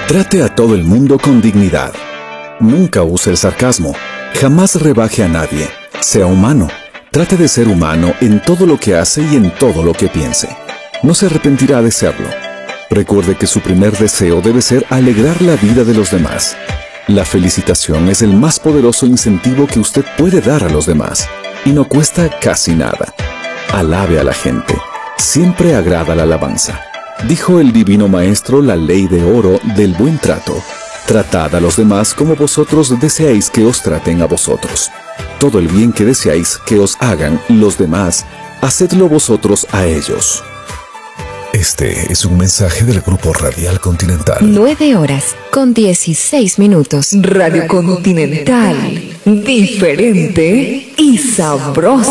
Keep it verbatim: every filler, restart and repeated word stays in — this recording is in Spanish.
Trate a todo el mundo con dignidad. Nunca use el sarcasmo. Jamás rebaje a nadie. Sea humano. Trate de ser humano en todo lo que hace y en todo lo que piense. No se arrepentirá de serlo. Recuerde que su primer deseo debe ser alegrar la vida de los demás. La felicitación es el más poderoso incentivo que usted puede dar a los demás y no cuesta casi nada. Alabe a la gente. Siempre agrada la alabanza. Dijo el divino maestro la ley de oro del buen trato. Tratad a los demás como vosotros deseáis que os traten a vosotros. Todo el bien que deseáis que os hagan los demás, hacedlo vosotros a ellos. Este es un mensaje del Grupo Radial Continental. Nueve horas con dieciséis minutos. Radio Continental. Diferente y sabroso.